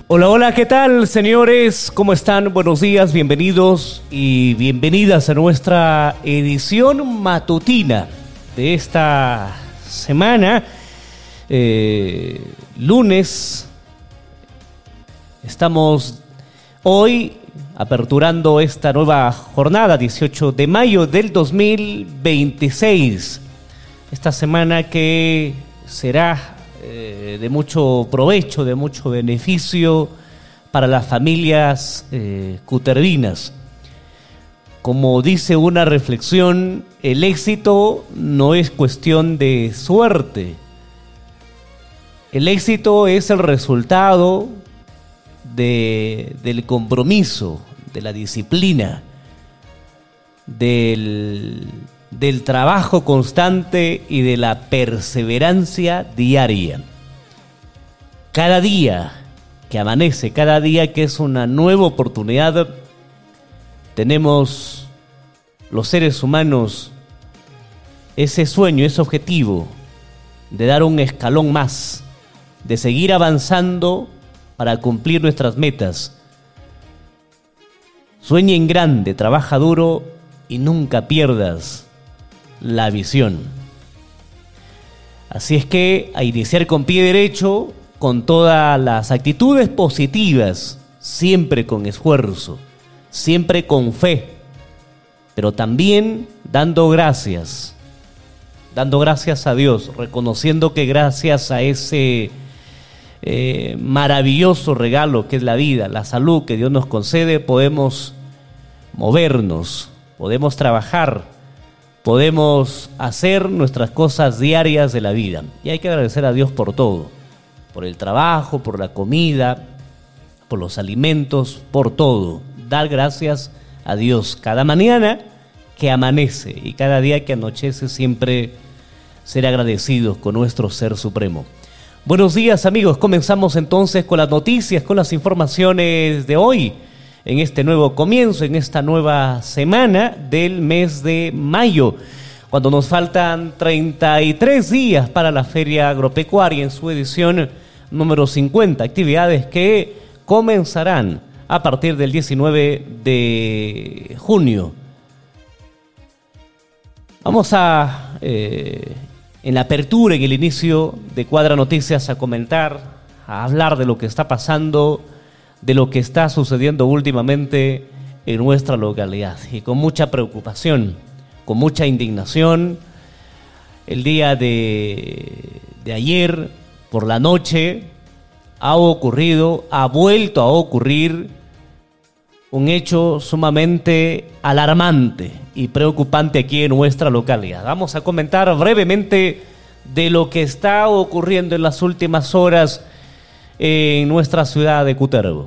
Hola, hola, ¿qué tal, señores? ¿Cómo están? Buenos días, bienvenidos y bienvenidas a nuestra edición matutina de esta semana. Lunes, estamos hoy aperturando esta nueva jornada, 18 de mayo del 2026. Esta semana que será de mucho provecho, de mucho beneficio para las familias cutervinas. Como dice una reflexión, el éxito no es cuestión de suerte. El éxito es el resultado del compromiso, de la disciplina, del trabajo constante y de la perseverancia diaria. Cada día que amanece, cada día que es una nueva oportunidad, tenemos los seres humanos ese sueño, ese objetivo de dar un escalón más, de seguir avanzando para cumplir nuestras metas. Sueña en grande, trabaja duro y nunca pierdas la visión. Así es que a iniciar con pie derecho, con todas las actitudes positivas, siempre con esfuerzo, siempre con fe, pero también dando gracias a Dios, reconociendo que gracias a ese maravilloso regalo que es la vida, la salud que Dios nos concede, podemos movernos, podemos trabajar, podemos hacer nuestras cosas diarias de la vida. Y hay que agradecer a Dios por todo, por el trabajo, por la comida, por los alimentos, por todo. Dar gracias a Dios cada mañana que amanece y cada día que anochece, siempre ser agradecidos con nuestro Ser Supremo. Buenos días, amigos. Comenzamos entonces con las noticias, con las informaciones de hoy, en este nuevo comienzo, en esta nueva semana del mes de mayo, cuando nos faltan 33 días para la Feria Agropecuaria en su edición número 50, actividades que comenzarán a partir del 19 de junio. Vamos a, en la apertura, en el inicio de Cuadra Noticias, a comentar, a hablar de lo que está pasando, de lo que está sucediendo últimamente en nuestra localidad. Y con mucha preocupación, con mucha indignación, el día de ayer, por la noche, ha vuelto a ocurrir un hecho sumamente alarmante y preocupante aquí en nuestra localidad. Vamos a comentar brevemente de lo que está ocurriendo en las últimas horas en nuestra ciudad de Cutervo.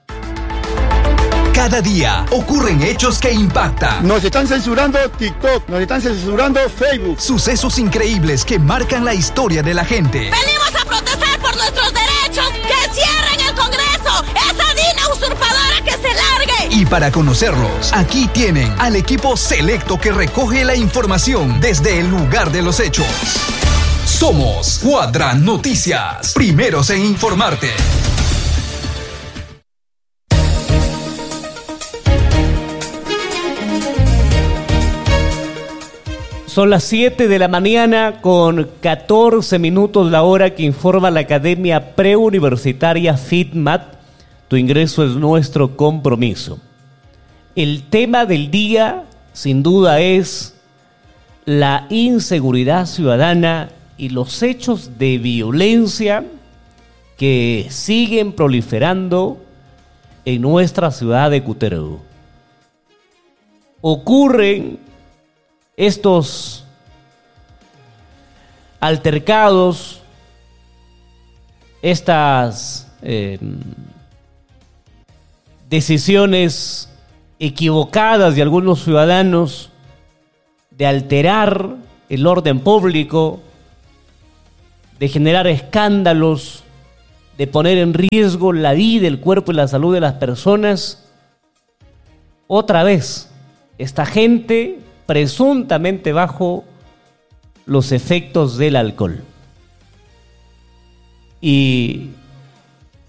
Cada día ocurren hechos que impactan. Nos están censurando TikTok, nos están censurando Facebook. Sucesos increíbles que marcan la historia de la gente. Venimos a protestar por nuestros derechos. ¡Que cierren el Congreso! ¡Esa DINA usurpadora que se largue! Y para conocerlos, aquí tienen al equipo selecto que recoge la información desde el lugar de los hechos. Somos Cuadra Noticias, primeros en informarte. Son las 7 de la mañana con 14 minutos, la hora que informa la Academia Preuniversitaria FITMAT. Tu ingreso es nuestro compromiso. El tema del día, sin duda, es la inseguridad ciudadana y los hechos de violencia que siguen proliferando en nuestra ciudad de Cutervo. Ocurren estos altercados, estas decisiones equivocadas de algunos ciudadanos de alterar el orden público, de generar escándalos, de poner en riesgo la vida, el cuerpo y la salud de las personas. Otra vez, esta gente presuntamente bajo los efectos del alcohol. Y